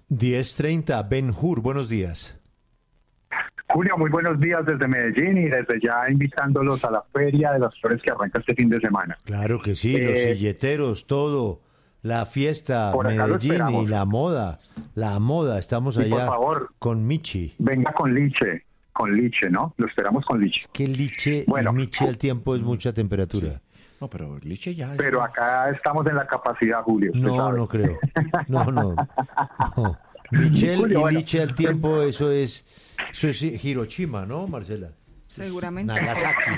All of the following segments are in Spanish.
10:30, Ben-Hur, buenos días. Julio, muy buenos días desde Medellín y desde ya invitándolos a la Feria de las Flores que arranca este fin de semana. Claro que sí, los silleteros, todo, la fiesta, Por acá lo Medellín y esperamos. la moda, estamos Y allá por favor, con Michi. venga con liche, ¿no? Lo esperamos con liche. Es que liche Bueno, y Michi al tiempo es mucha temperatura. No, pero Liche ya. pero acá estamos en la capacidad, Julio. usted No, sabe. no creo. No. Michelle Julio, y bueno. liche al tiempo, eso es Hiroshima, ¿no, Marcela? Seguramente. Nagasaki.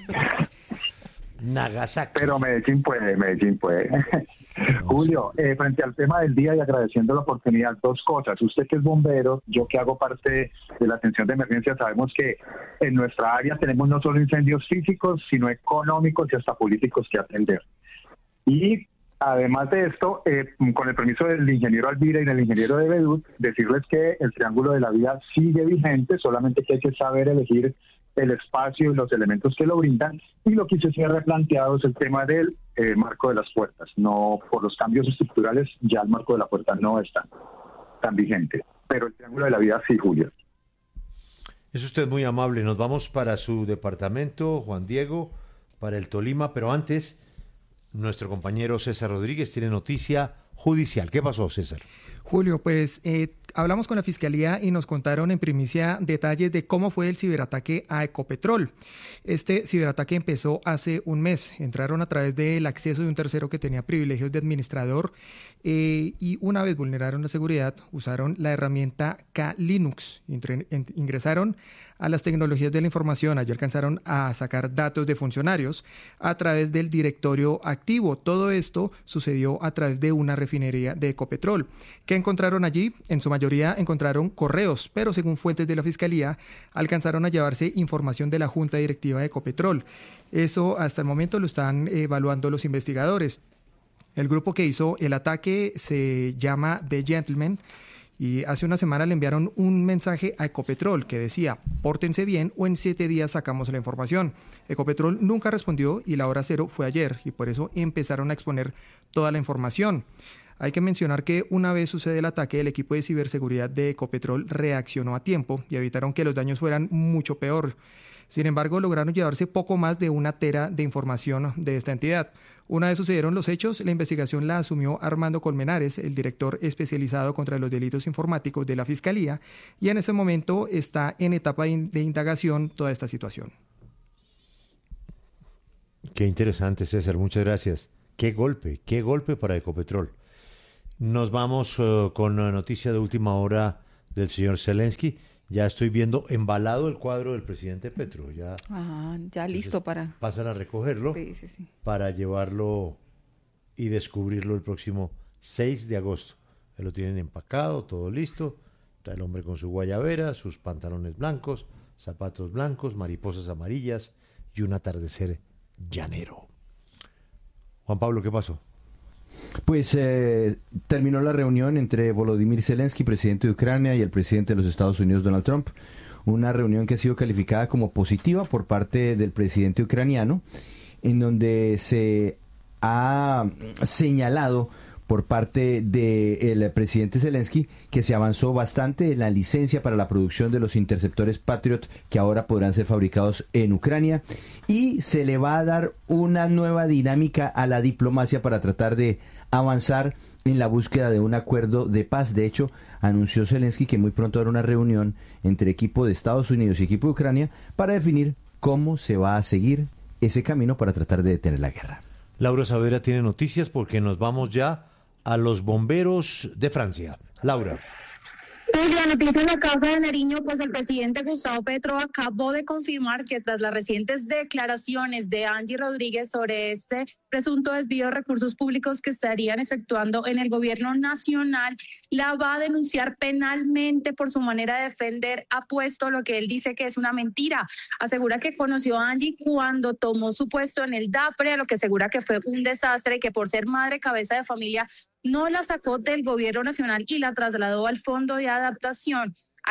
Nagasaki. Pero Medellín puede. Julio, frente al tema del día y agradeciendo la oportunidad, dos cosas. Usted que es bombero, yo que hago parte de la atención de emergencia, sabemos que en nuestra área tenemos no solo incendios físicos, sino económicos y hasta políticos que atender. Y además de esto, con el permiso del ingeniero Alvira y del ingeniero de Bedut, decirles que el Triángulo de la Vida sigue vigente, solamente que hay que saber elegir el espacio y los elementos que lo brindan, y lo que se ha replanteado es el tema del marco de las puertas. No, por los cambios estructurales ya el marco de la puerta no está tan vigente, pero el Triángulo de la Vida sí, Julio. Es usted muy amable. Nos vamos para su departamento, Juan Diego, para el Tolima, pero antes, nuestro compañero César Rodríguez tiene noticia judicial. ¿Qué pasó, César? Julio, pues hablamos con la Fiscalía y nos contaron en primicia detalles de cómo fue el ciberataque a Ecopetrol. Este ciberataque empezó hace un mes. Entraron a través del acceso de un tercero que tenía privilegios de administrador y una vez vulneraron la seguridad, usaron la herramienta K-Linux. Ingresaron a las tecnologías de la información. Allí alcanzaron a sacar datos de funcionarios a través del directorio activo. Todo esto sucedió a través de una refinería de Ecopetrol. ¿Qué encontraron allí? En su mayoría encontraron correos, pero según fuentes de la Fiscalía, alcanzaron a llevarse información de la Junta Directiva de Ecopetrol. Eso hasta el momento lo están evaluando los investigadores. El grupo que hizo el ataque se llama The Gentleman. Y hace una semana le enviaron un mensaje a Ecopetrol que decía, pórtense bien o en 7 días sacamos la información. Ecopetrol nunca respondió y la hora cero fue ayer y por eso empezaron a exponer toda la información. Hay que mencionar que una vez sucede el ataque, el equipo de ciberseguridad de Ecopetrol reaccionó a tiempo y evitaron que los daños fueran mucho peor. Sin embargo, lograron llevarse poco más de 1 tera de información de esta entidad. Una vez sucedieron los hechos, la investigación la asumió Armando Colmenares, el director especializado contra los delitos informáticos de la Fiscalía, y en ese momento está en etapa de indagación toda esta situación. Qué interesante, César, muchas gracias. Qué golpe para Ecopetrol. Nos vamos con la noticia de última hora del señor Zelensky. Ya estoy viendo embalado el cuadro del presidente Petro. Ya Listo para... pasan a recogerlo Sí. para llevarlo y descubrirlo el próximo 6 de agosto. Ya lo tienen empacado, todo listo. Está el hombre con su guayabera, sus pantalones blancos, zapatos blancos, mariposas amarillas y un atardecer llanero. Juan Pablo, ¿qué pasó? Pues terminó la reunión entre Volodymyr Zelensky, presidente de Ucrania, y el presidente de los Estados Unidos, Donald Trump. Una reunión que ha sido calificada como positiva por parte del presidente ucraniano, en donde se ha señalado por parte del presidente Zelensky que se avanzó bastante en la licencia para la producción de los interceptores Patriot que ahora podrán ser fabricados en Ucrania, y se le va a dar una nueva dinámica a la diplomacia para tratar de avanzar en la búsqueda de un acuerdo de paz. De hecho, anunció Zelensky que muy pronto habrá una reunión entre equipo de Estados Unidos y equipo de Ucrania para definir cómo se va a seguir ese camino para tratar de detener la guerra. Laura Saavedra tiene noticias porque nos vamos ya a los bomberos de Francia. Laura. La noticia en la Casa de Nariño, pues el presidente Gustavo Petro acabó de confirmar que tras las recientes declaraciones de Angie Rodríguez sobre este presunto desvío de recursos públicos que estarían efectuando en el gobierno nacional, la va a denunciar penalmente por su manera de defender, ha puesto lo que él dice que es una mentira. Asegura que conoció a Angie cuando tomó su puesto en el DAPRE, lo que asegura que fue un desastre, que por ser madre cabeza de familia no la sacó del gobierno nacional y la trasladó al Fondo de Adaptación. A este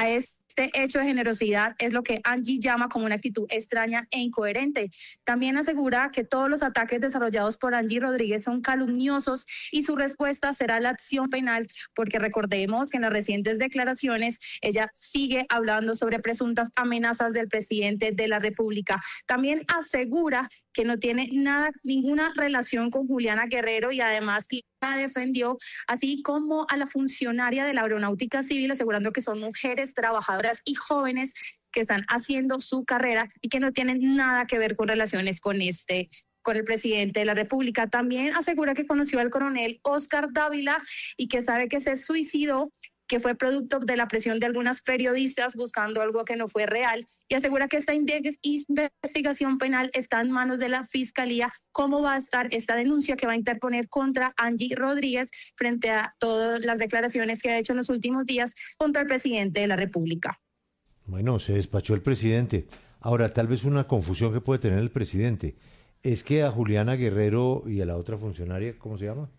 Este hecho de generosidad es lo que Angie llama como una actitud extraña e incoherente. También asegura que todos los ataques desarrollados por Angie Rodríguez son calumniosos y su respuesta será la acción penal, porque recordemos que en las recientes declaraciones ella sigue hablando sobre presuntas amenazas del presidente de la República. También asegura que no tiene ninguna relación con Juliana Guerrero y además la defendió, así como a la funcionaria de la Aeronáutica Civil, asegurando que son mujeres trabajadoras y jóvenes que están haciendo su carrera y que no tienen nada que ver con relaciones con el presidente de la República. También asegura que conoció al coronel Oscar Dávila y que sabe que se suicidó, que fue producto de la presión de algunas periodistas buscando algo que no fue real, y asegura que esta investigación penal está en manos de la Fiscalía. ¿Cómo va a estar esta denuncia que va a interponer contra Angie Rodríguez frente a todas las declaraciones que ha hecho en los últimos días contra el presidente de la República? Bueno, se despachó el presidente. Ahora, tal vez una confusión que puede tener el presidente es que a Juliana Guerrero y a la otra funcionaria, ¿cómo se llama?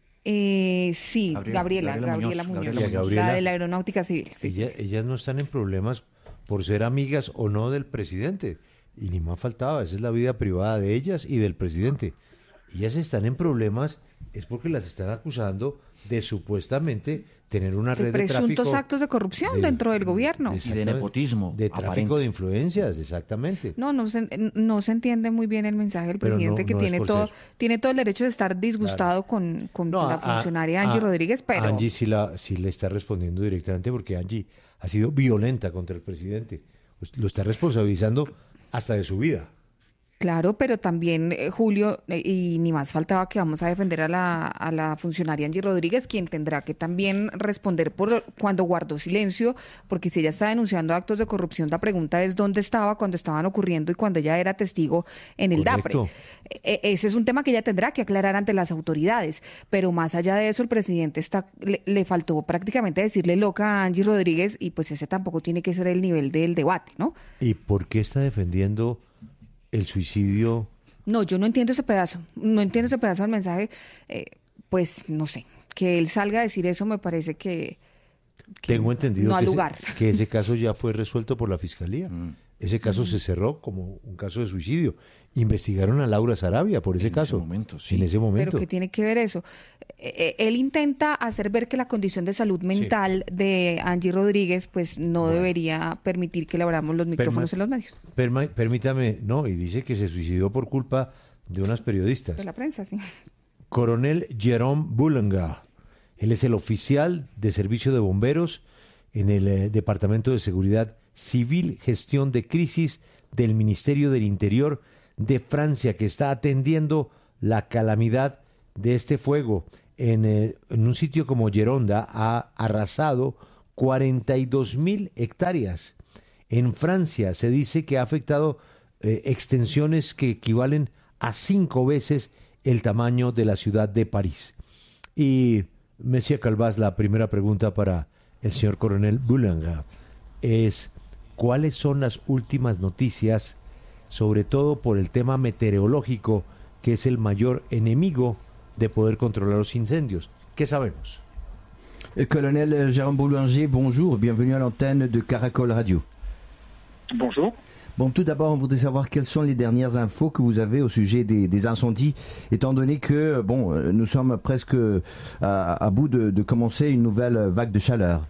Sí, Gabriela Muñoz, la de la Aeronáutica Civil. Sí, ellas no están en problemas por ser amigas o no del presidente, y ni más faltaba, esa es la vida privada de ellas y del presidente. Ellas están en problemas es porque las están acusando de supuestamente tener una red de tráfico. Presuntos actos de corrupción dentro del gobierno. Y de nepotismo. De tráfico aparente. De influencias, exactamente. No se entiende muy bien el mensaje del presidente, que tiene todo el derecho de estar disgustado con la funcionaria Angie Rodríguez, pero... Angie sí le está respondiendo directamente, porque Angie ha sido violenta contra el presidente. Lo está responsabilizando hasta de su vida. Claro, pero también, Julio, y ni más faltaba que vamos a defender a la funcionaria Angie Rodríguez, quien tendrá que también responder por cuando guardó silencio, porque si ella está denunciando actos de corrupción, la pregunta es dónde estaba cuando estaban ocurriendo y cuando ella era testigo en el Correcto. DAPRE. Ese es un tema que ella tendrá que aclarar ante las autoridades, pero más allá de eso, el presidente le faltó prácticamente decirle loca a Angie Rodríguez, y pues ese tampoco tiene que ser el nivel del debate, ¿no? ¿Y por qué está defendiendo el suicidio? No, yo no entiendo ese pedazo. No entiendo ese pedazo del mensaje. Pues no sé, que él salga a decir eso me parece que tengo entendido no que, al lugar. Que ese caso ya fue resuelto por la Fiscalía. Ese caso se cerró como un caso de suicidio. Investigaron a Laura Sarabia por ese caso. En ese momento. Pero ¿qué tiene que ver eso? Él intenta hacer ver que la condición de salud mental de Angie Rodríguez pues no debería permitir que le abramos los micrófonos en los medios. Permítame, no, y dice que se suicidó por culpa de unas periodistas. De la prensa, sí. Coronel Jerome Boulanger. Él es el oficial de servicio de bomberos en el Departamento de Seguridad Civil, Gestión de Crisis del Ministerio del Interior de Francia, que está atendiendo la calamidad de este fuego. En un sitio como Gironda ha arrasado 42.000 hectáreas. En Francia se dice que ha afectado extensiones que equivalen a 5 veces el tamaño de la ciudad de París. Y, Monsieur Calvás, la primera pregunta para el señor coronel Boulanger es: ¿cuáles son las últimas noticias, sobre todo por el tema meteorológico, que es el mayor enemigo de poder controlar los incendios? ¿Qué sabemos? Colonel Jérôme Boulanger, bonjour, bienvenue à l'antenne de Caracol Radio. Bonjour. Bon, tout d'abord, on voudrait savoir quelles sont les dernières infos que vous avez au sujet des incendies, étant donné que, nous sommes presque à bout de commencer une nouvelle vague de chaleur.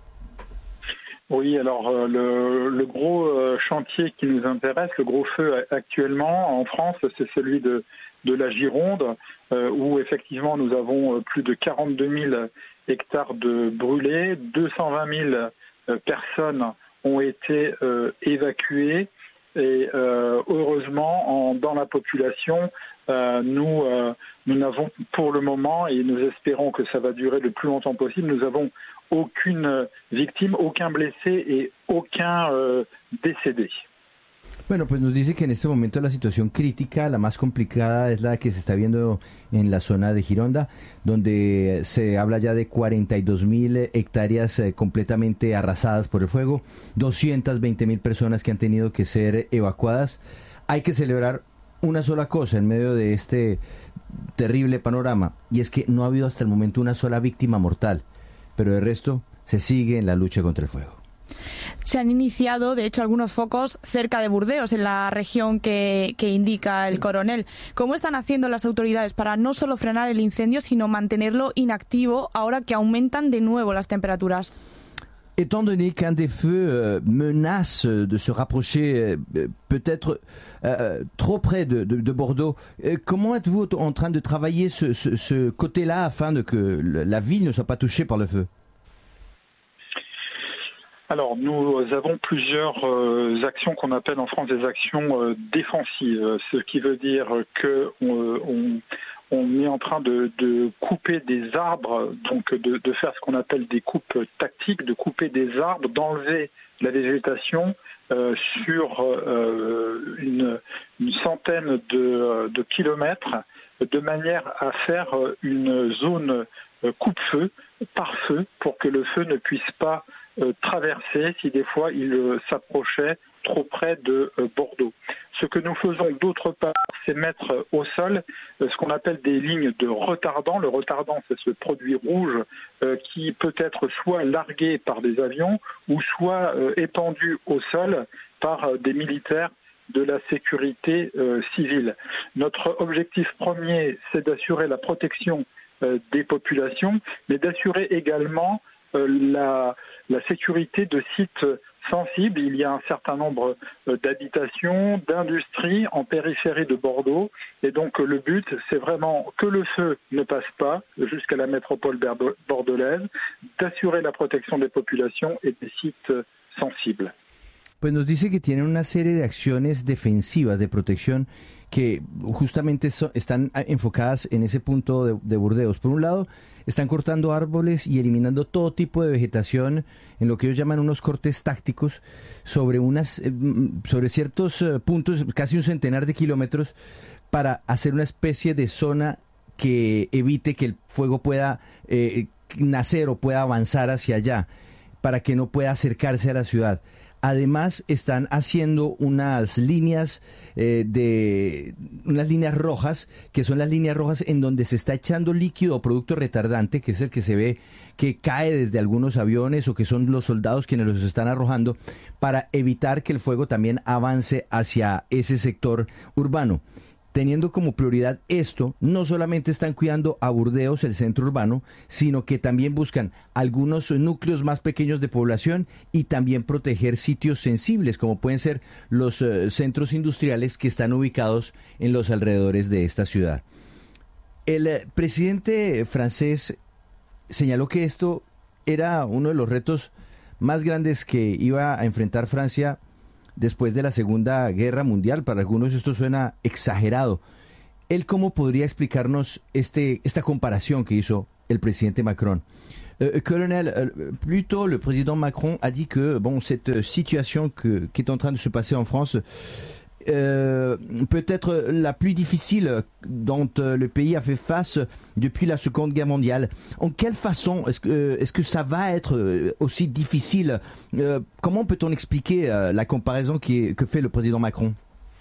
Oui, alors le gros chantier qui nous intéresse, le gros feu actuellement en France, c'est celui de la Gironde, où effectivement nous avons plus de 42 000 hectares de brûlés, 220 000 personnes ont été évacuées, et heureusement dans la population nous n'avons pour le moment, et nous espérons que ça va durer le plus longtemps possible, nous avons aucune victime, aucun blessé et aucun décédé. Bueno, pues nos dice que en este momento la situación crítica, la más complicada, es la que se está viendo en la zona de Gironda, donde se habla ya de 42.000 hectáreas completamente arrasadas por el fuego, 220.000 personas que han tenido que ser evacuadas. Hay que celebrar una sola cosa en medio de este terrible panorama, y es que no ha habido hasta el momento una sola víctima mortal, pero de resto se sigue en la lucha contra el fuego. se han iniciado, de hecho, algunos focos cerca de Burdeos, en la región que indica el coronel. ¿Cómo están haciendo las autoridades para no solo frenar el incendio, sino mantenerlo inactivo ahora que aumentan de nuevo las temperaturas? Étant donné qu'un des feux menace de se rapprocher peut-être trop près de Bordeaux, comment êtes-vous en train de travailler ce côté-là afin de que la ville ne soit pas touchée par le feu? Alors, nous avons plusieurs actions qu'on appelle en France des actions défensives, ce qui veut dire que on est en train de couper des arbres, donc de faire ce qu'on appelle des coupes tactiques, de couper des arbres, d'enlever la végétation sur une centaine de kilomètres, de manière à faire une zone coupe-feu, par feu, pour que le feu ne puisse pas traverser si des fois il s'approchait trop près de Bordeaux. Ce que nous faisons d'autre part, c'est mettre au sol ce qu'on appelle des lignes de retardant. Le retardant, c'est ce produit rouge qui peut être soit largué par des avions ou soit épandu au sol par des militaires de la sécurité civile. Notre objectif premier, c'est d'assurer la protection des populations, mais d'assurer également la sécurité de sites sensibles. Il y a un certain nombre d'habitations, d'industries en périphérie de Bordeaux. Et donc le but, c'est vraiment que le feu ne passe pas jusqu'à la métropole bordelaise, d'assurer la protection des populations et des sites sensibles. Pues nos dice que tienen una serie de acciones defensivas de protección que justamente están enfocadas en ese punto de Burdeos. Por un lado, están cortando árboles y eliminando todo tipo de vegetación en lo que ellos llaman unos cortes tácticos sobre ciertos puntos, casi un centenar de kilómetros, para hacer una especie de zona que evite que el fuego pueda nacer o pueda avanzar hacia allá, para que no pueda acercarse a la ciudad. Además, están haciendo unas líneas rojas, que son las líneas rojas en donde se está echando líquido o producto retardante, que es el que se ve que cae desde algunos aviones o que son los soldados quienes los están arrojando, para evitar que el fuego también avance hacia ese sector urbano. Teniendo como prioridad esto, no solamente están cuidando a Burdeos, el centro urbano, sino que también buscan algunos núcleos más pequeños de población y también proteger sitios sensibles, como pueden ser los centros industriales que están ubicados en los alrededores de esta ciudad. El presidente francés señaló que esto era uno de los retos más grandes que iba a enfrentar Francia después de la Segunda Guerra Mundial. Para algunos esto suena exagerado. ¿Él cómo podría explicarnos esta comparación que hizo el presidente Macron? Colonel, plus tôt, le président Macron a dit que cette situation qui est en train de se passer en France peut être la plus difficile dont le pays a fait face depuis la Seconde Guerre mondiale. En quelle façon est-ce que ça va être aussi difficile? Comment peut-on expliquer la comparaison que fait le président Macron?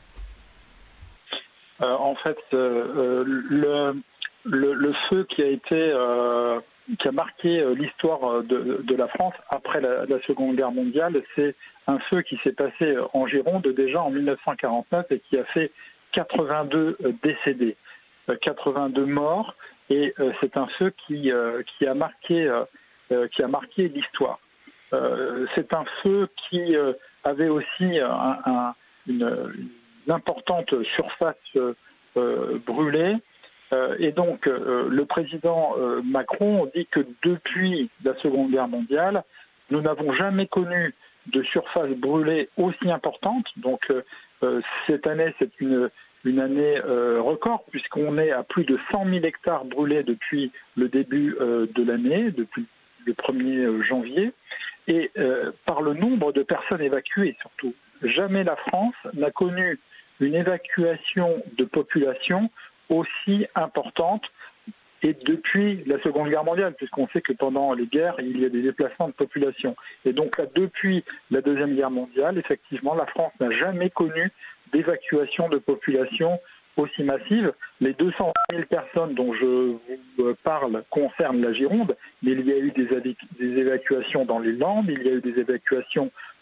En fait, le feu qui a marqué l'histoire de la France après la Seconde Guerre mondiale, c'est un feu qui s'est passé en Gironde déjà en 1949 et qui a fait 82 décédés, 82 morts, et c'est un feu qui a marqué l'histoire. C'est un feu qui avait aussi une importante surface brûlée. Et donc, le président Macron dit que depuis la Seconde Guerre mondiale, nous n'avons jamais connu de surface brûlée aussi importante. Donc, cette année, c'est une année record, puisqu'on est à plus de 100 000 hectares brûlés depuis le début de l'année, depuis le 1er janvier, et par le nombre de personnes évacuées surtout. Jamais la France n'a connu une évacuation de population aussi importante, et depuis la Seconde Guerre mondiale, puisqu'on sait que pendant les guerres, il y a des déplacements de population. Et donc là, depuis la Deuxième Guerre mondiale, effectivement, la France n'a jamais connu d'évacuation de population aussi massive. Les 200 000 personnes dont je vous parle concernent la Gironde, mais il y a eu des évacuations dans les Landes, il y a eu des évacuations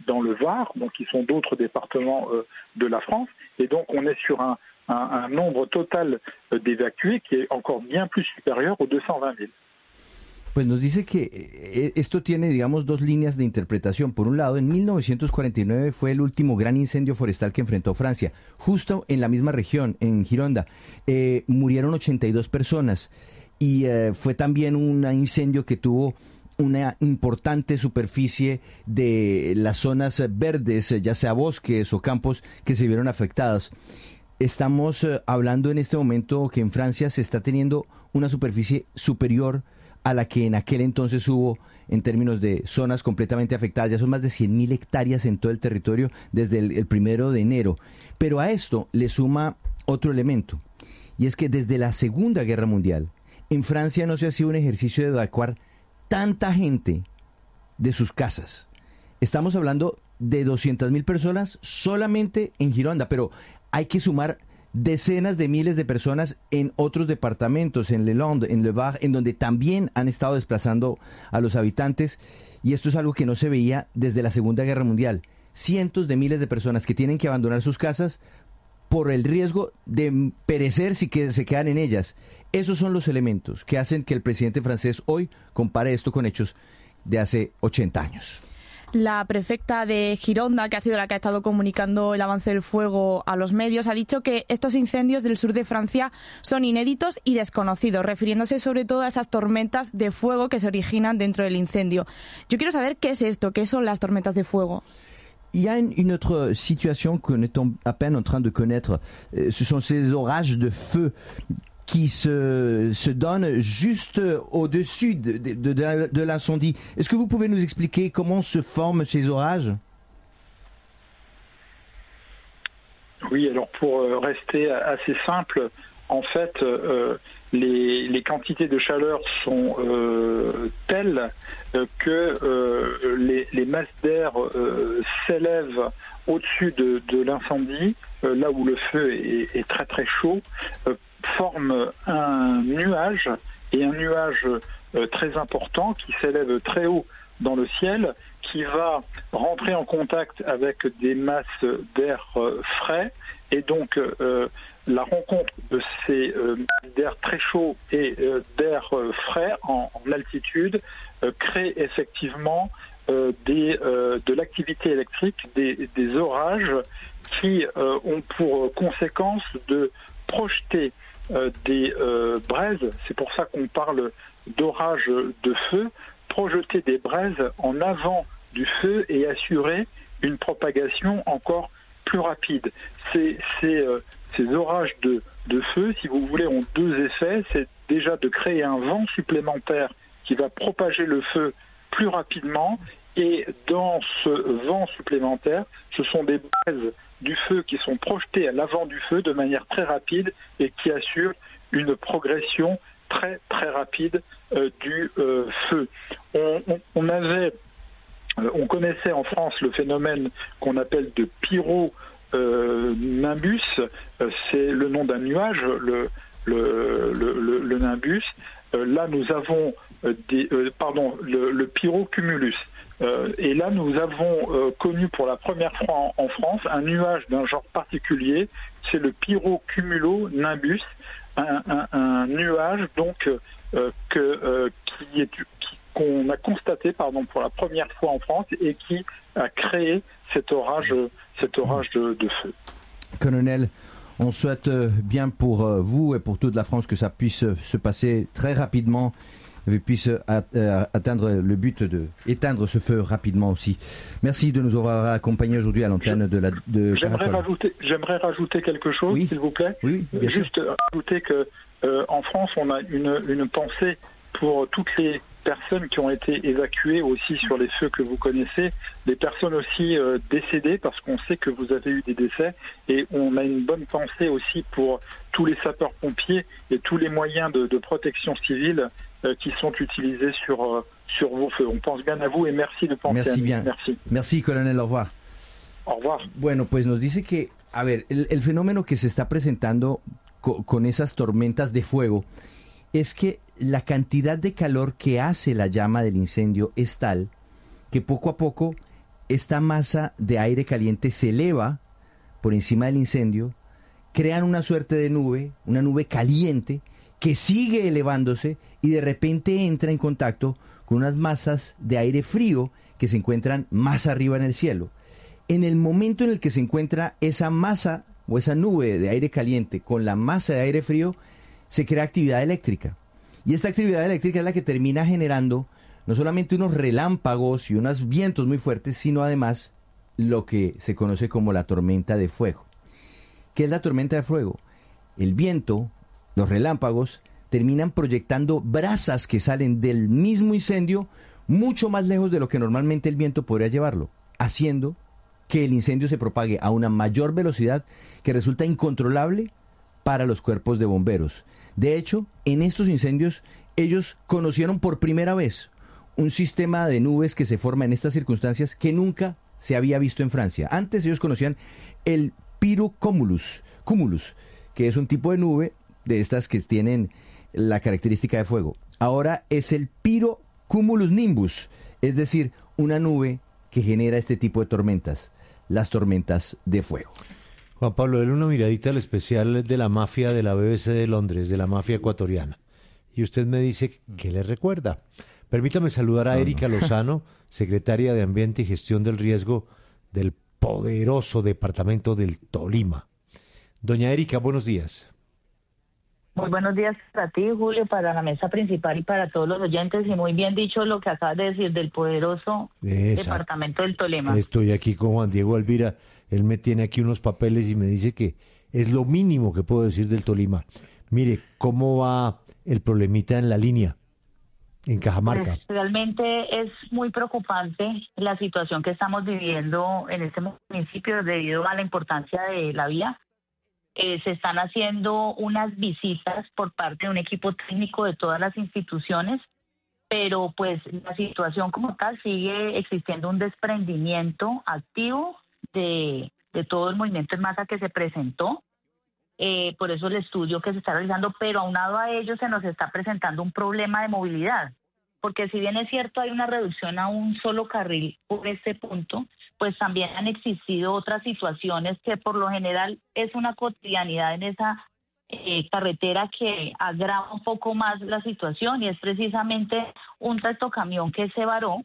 dans le Var, donc qui sont d'autres départements de la France. Et donc on est sur un nombre total d'évacués qui est encore bien plus supérieur aux 220 000. Pues nos dice que esto tiene, digamos, dos líneas de interpretación. Por un lado, en 1949 fue el último gran incendio forestal que enfrentó Francia. Justo en la misma región, en Gironda, murieron 82 personas. Y fue también un incendio que tuvo una importante superficie de las zonas verdes, ya sea bosques o campos, que se vieron afectadas. Estamos hablando en este momento que en Francia se está teniendo una superficie superior a la que en aquel entonces hubo en términos de zonas completamente afectadas. Ya son más de 100.000 hectáreas en todo el territorio desde el 1 de enero. Pero a esto le suma otro elemento, y es que desde la Segunda Guerra Mundial, en Francia no se ha sido un ejercicio de evacuar tanta gente de sus casas. Estamos hablando de 200.000 personas solamente en Gironda, pero hay que sumar decenas de miles de personas en otros departamentos, en Le Landes, en Le Var, en donde también han estado desplazando a los habitantes, y esto es algo que no se veía desde la Segunda Guerra Mundial. Cientos de miles de personas que tienen que abandonar sus casas por el riesgo de perecer si se quedan en ellas. Esos son los elementos que hacen que el presidente francés hoy compare esto con hechos de hace 80 años. La prefecta de Gironda, que ha sido la que ha estado comunicando el avance del fuego a los medios, ha dicho que estos incendios del sur de Francia son inéditos y desconocidos, refiriéndose sobre todo a esas tormentas de fuego que se originan dentro del incendio. Yo quiero saber qué es esto, qué son las tormentas de fuego. Il y a une autre situation que nous étions à peine en train de connaître. Ce sont ces orages de feu qui se donne juste au-dessus de l'incendie. Est-ce que vous pouvez nous expliquer comment se forment ces orages? Oui, alors pour rester assez simple, en fait, les quantités de chaleur sont telles que les masses d'air s'élèvent au-dessus de l'incendie, là où le feu est très très chaud, forme un nuage, et un nuage très important qui s'élève très haut dans le ciel, qui va rentrer en contact avec des masses d'air frais, et donc la rencontre de ces masses d'air très chaud et d'air frais en altitude crée effectivement de l'activité électrique, des orages qui ont pour conséquence de projeter des braises, c'est pour ça qu'on parle d'orage de feu, projeter des braises en avant du feu et assurer une propagation encore plus rapide. Ces orages de feu, si vous voulez, ont deux effets. C'est déjà de créer un vent supplémentaire qui va propager le feu plus rapidement, et dans ce vent supplémentaire, ce sont des braises du feu qui sont projetées à l'avant du feu de manière très rapide et qui assurent une progression très très rapide du feu. On connaissait en France le phénomène qu'on appelle de pyronimbus, c'est le nom d'un nuage, le nimbus. Là nous avons le pyrocumulus. Et là, nous avons connu pour la première fois en France un nuage d'un genre particulier, c'est le pyrocumulonimbus, un nuage donc qu'on a constaté pour la première fois en France et qui a créé cet orage de feu. Colonel, on souhaite bien pour vous et pour toute la France que ça puisse se passer très rapidement, puisse atteindre le but d'éteindre ce feu rapidement aussi. Merci de nous avoir accompagnés aujourd'hui à l'antenne de Caracol. J'aimerais rajouter quelque chose, oui, s'il vous plaît. Oui, bien sûr. Juste rajouter que en France, on a une pensée pour toutes les personnes qui ont été évacuées aussi sur les feux que vous connaissez, les personnes aussi décédées, parce qu'on sait que vous avez eu des décès, et on a une bonne pensée aussi pour tous les sapeurs-pompiers et tous les moyens de protection civile qui sont utilisés sur vos feux. On pense bien à vous et merci de penser à nous. Bien. Merci, colonel. Au revoir. Au revoir. Bueno, pues nos dice que, a ver, el fenómeno que se está presentando con esas tormentas de fuego es que la cantidad de calor que hace la llama del incendio es tal que poco a poco esta masa de aire caliente se eleva por encima del incendio, crean una suerte de nube, una nube caliente, que sigue elevándose y de repente entra en contacto con unas masas de aire frío que se encuentran más arriba en el cielo. En el momento en el que se encuentra esa masa o esa nube de aire caliente con la masa de aire frío, se crea actividad eléctrica. Y esta actividad eléctrica es la que termina generando no solamente unos relámpagos y unos vientos muy fuertes, sino además lo que se conoce como la tormenta de fuego. ¿Qué es la tormenta de fuego? El viento, los relámpagos, terminan proyectando brasas que salen del mismo incendio mucho más lejos de lo que normalmente el viento podría llevarlo, haciendo que el incendio se propague a una mayor velocidad que resulta incontrolable para los cuerpos de bomberos. De hecho, en estos incendios, ellos conocieron por primera vez un sistema de nubes que se forma en estas circunstancias que nunca se había visto en Francia. Antes ellos conocían el pirocumulus, que es un tipo de nube de estas que tienen la característica de fuego. Ahora es el pirocumulus nimbus, es decir, una nube que genera este tipo de tormentas, las tormentas de fuego. Juan Pablo, déle una miradita al especial de la mafia de la BBC de Londres, de la mafia ecuatoriana. Y usted me dice qué le recuerda. Permítame saludar a Erika Lozano, secretaria de Ambiente y Gestión del Riesgo del poderoso departamento del Tolima. Doña Erika, buenos días. Muy buenos días para ti, Julio, para la mesa principal y para todos los oyentes. Y muy bien dicho lo que acabas de decir del poderoso departamento del Tolima. Estoy aquí con Juan Diego Alvira. Él me tiene aquí unos papeles y me dice que es lo mínimo que puedo decir del Tolima. Mire, ¿cómo va el problemita en la línea? En Cajamarca. Pues realmente es muy preocupante la situación que estamos viviendo en este municipio debido a la importancia de la vía. Se están haciendo unas visitas por parte de un equipo técnico de todas las instituciones, pero pues la situación como tal sigue existiendo un desprendimiento activo de todo el movimiento en masa que se presentó. Por eso el estudio que se está realizando, pero aunado a ello se nos está presentando un problema de movilidad, porque si bien es cierto hay una reducción a un solo carril por este punto, pues también han existido otras situaciones que por lo general es una cotidianidad en esa carretera que agrava un poco más la situación, y es precisamente un tractocamión que se varó,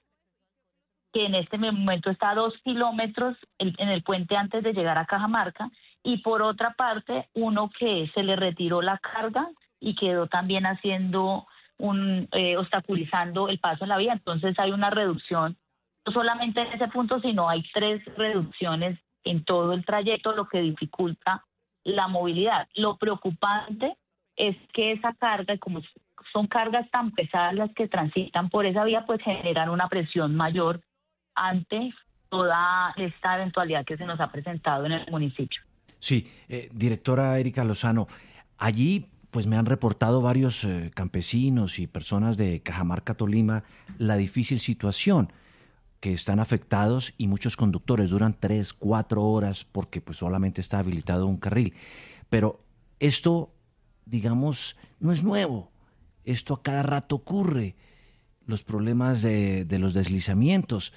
que en este momento está a 2 kilómetros en el puente antes de llegar a Cajamarca, y por otra parte uno que se le retiró la carga y quedó también haciendo obstaculizando el paso en la vía. Entonces hay una reducción, no solamente en ese punto, sino hay 3 reducciones en todo el trayecto, lo que dificulta la movilidad. Lo preocupante es que esa carga, como son cargas tan pesadas las que transitan por esa vía, pues generan una presión mayor ante toda esta eventualidad que se nos ha presentado en el municipio. Sí, directora Erika Lozano, allí pues me han reportado varios campesinos y personas de Cajamarca, Tolima, la difícil situación, que están afectados y muchos conductores duran 3, 4 horas porque pues solamente está habilitado un carril. Pero esto, digamos, no es nuevo, esto a cada rato ocurre, los problemas de los deslizamientos.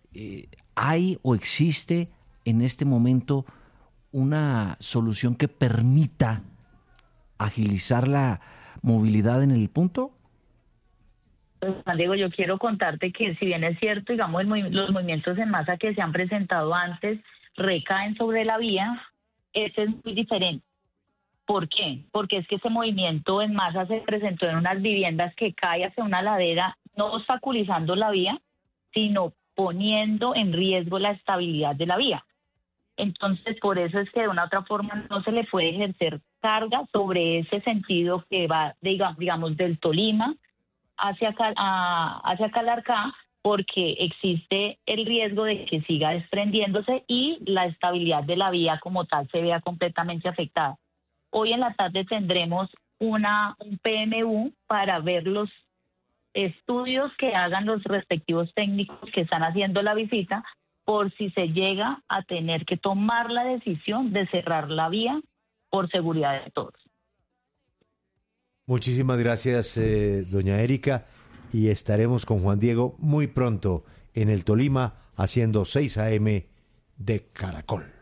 ¿Hay o existe en este momento una solución que permita agilizar la movilidad en el punto? Juan Diego, yo quiero contarte que si bien es cierto, digamos, los movimientos en masa que se han presentado antes recaen sobre la vía, este es muy diferente. ¿Por qué? Porque es que ese movimiento en masa se presentó en unas viviendas que cae hacia una ladera, no obstaculizando la vía, sino poniendo en riesgo la estabilidad de la vía. Entonces, por eso es que de una u otra forma no se le puede ejercer carga sobre ese sentido que va, digamos, del Tolima hacia Calarcá, porque existe el riesgo de que siga desprendiéndose y la estabilidad de la vía como tal se vea completamente afectada. Hoy en la tarde tendremos un PMU para ver los estudios que hagan los respectivos técnicos que están haciendo la visita, por si se llega a tener que tomar la decisión de cerrar la vía por seguridad de todos. Muchísimas gracias, doña Erika, y estaremos con Juan Diego muy pronto en el Tolima haciendo 6 AM de Caracol.